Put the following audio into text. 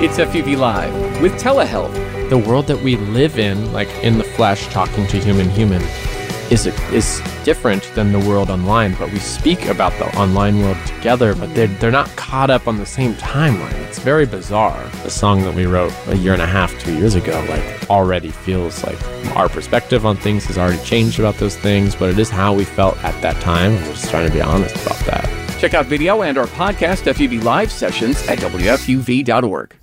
It's FUV Live with telehealth. The world that we live in, like in the flesh, talking to human, is different than the world online. But we speak about the online world together, but they're not caught up on the same timeline. It's very bizarre. The song that we wrote a year and a half, 2 years ago, like already feels like our perspective on things has already changed about those things, but it is how we felt at that time. We're just trying to be honest about that. Check out video and our podcast FUV Live sessions at WFUV.org.